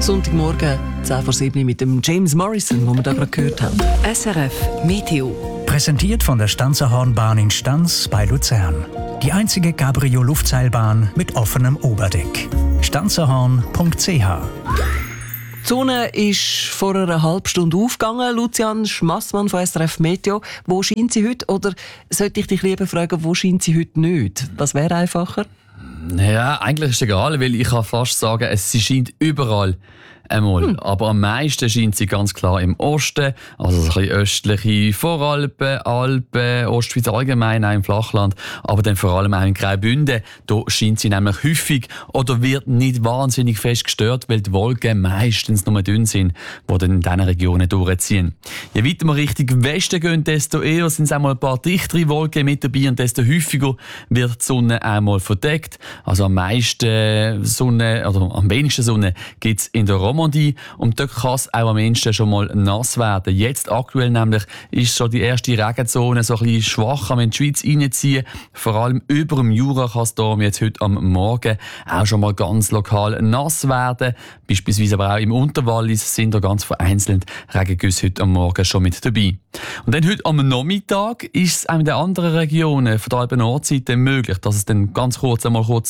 Sonntagmorgen, 10:07 mit dem James Morrison, den wir da gerade gehört haben. SRF Meteo. Präsentiert von der Stanzerhornbahn in Stanz bei Luzern. Die einzige Cabrio-Luftseilbahn mit offenem Oberdeck. stanzerhorn.ch. Die Sonne ist vor einer halben Stunde aufgegangen. Lucian Schmassmann von SRF Meteo. Wo scheint sie heute? Oder sollte ich dich lieber fragen, wo scheint sie heute nicht? Was wäre einfacher? Ja, eigentlich ist es egal, weil ich kann fast sagen, sie scheint überall einmal. Aber am meisten scheint sie ganz klar im Osten, also so ein bisschen östliche Voralpen, Alpen, Ostschweiz allgemein, auch im Flachland, aber dann vor allem auch in Graubünden. Da scheint sie nämlich häufig oder wird nicht wahnsinnig fest gestört, weil die Wolken meistens nur dünn sind, die dann in diesen Regionen durchziehen. Je weiter wir Richtung Westen gehen, desto eher sind es einmal ein paar dichtere Wolken mit dabei und desto häufiger wird die Sonne einmal verdeckt. Also am meisten Sonne, oder am wenigsten Sonne gibt es in der Romandie und dort kann es auch am ehesten schon mal nass werden. Jetzt aktuell nämlich ist schon die erste Regenzone so ein bisschen schwach in die Schweiz reinziehen. Vor allem über dem Jura kann es da jetzt heute am Morgen auch schon mal ganz lokal nass werden. Beispielsweise aber auch im Unterwallis sind da ganz vereinzelt Regengüsse heute am Morgen schon mit dabei. Und dann heute am Nachmittag ist es auch in den anderen Regionen von der Alpen-Nordseite möglich, dass es dann ganz kurz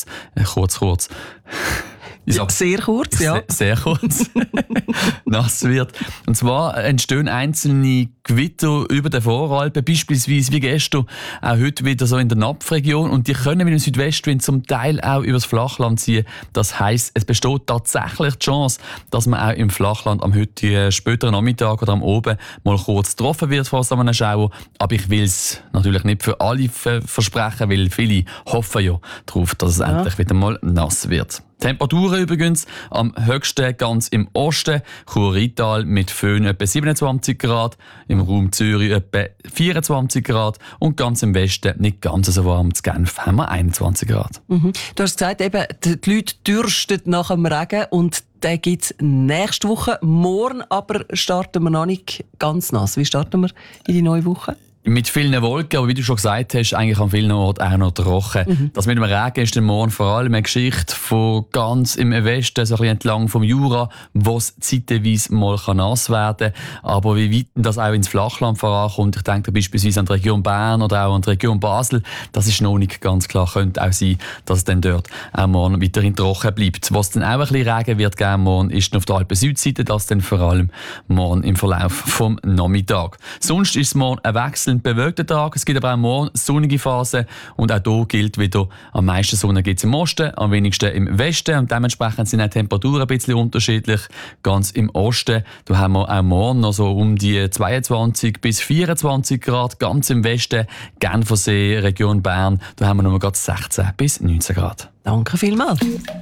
Sehr kurz, ja. Sehr kurz. Nass wird. Und zwar entstehen einzelne Gewitter über den Voralpen, beispielsweise wie gestern, auch heute wieder so in der Napfregion. Und die können mit dem Südwestwind zum Teil auch übers Flachland ziehen. Das heisst, es besteht tatsächlich die Chance, dass man auch im Flachland am heutigen späteren Nachmittag oder am Abend mal kurz getroffen wird von so einem Schauer. Aber ich will es natürlich nicht für alle versprechen, weil viele hoffen ja darauf, dass es endlich wieder mal nass wird. Temperaturen übrigens am höchsten ganz im Osten, Chur-Rital mit Föhn etwa 27 Grad, im Raum Zürich etwa 24 Grad und ganz im Westen nicht ganz so warm, zu Genf haben wir 21 Grad. Mhm. Du hast gesagt, eben, die Leute dürsten nach dem Regen und den gibt es nächste Woche. Morgen aber starten wir noch nicht ganz nass. Wie starten wir in die neue Woche? Mit vielen Wolken, aber wie du schon gesagt hast, eigentlich an vielen Orten auch noch trocken. Das mit dem Regen ist dann morgen vor allem eine Geschichte von ganz im Westen, so ein bisschen entlang vom Jura, wo es zeitweise mal nass werden kann. Aber wie weit das auch ins Flachland vorankommt, ich denke beispielsweise an die Region Bern oder auch an die Region Basel, das ist noch nicht ganz klar. Könnte auch sein, dass es dann dort auch morgen weiterhin trocken bleibt. Was dann auch ein bisschen Regen wird geben morgen, ist auf der Alpen-Südseite, das dann vor allem morgen im Verlauf vom Nachmittag. Sonst ist es morgen ein Wechsel. Bewölkter Tag. Es gibt aber auch morgen sonnige Phasen und auch hier gilt wieder, am meisten Sonne gibt es im Osten, am wenigsten im Westen und dementsprechend sind auch die Temperaturen ein bisschen unterschiedlich. Ganz im Osten, da haben wir auch morgen noch so um die 22 bis 24 Grad, ganz im Westen, Genfersee, Region Bern, da haben wir noch gerade 16 bis 19 Grad. Danke vielmals.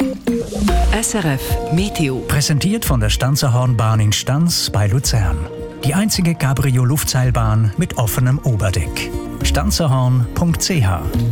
SRF Meteo. Präsentiert von der Stanzerhornbahn in Stanz bei Luzern. Die einzige Cabrio-Luftseilbahn mit offenem Oberdeck. stanzerhorn.ch.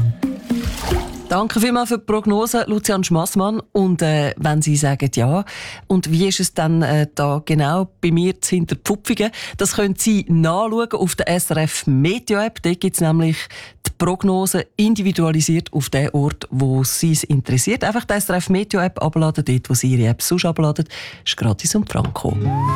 Danke vielmals für die Prognose, Lucian Schmassmann. Und wenn Sie sagen ja, und wie ist es dann da genau bei mir hinter Pfupfingen? Das können Sie nachschauen auf der SRF Meteo App. Dort gibt es nämlich die Prognose individualisiert auf den Ort, wo Sie es interessiert. Einfach die SRF Meteo App abladen, dort wo Sie Ihre App sonst abladen. Ist gratis und franko.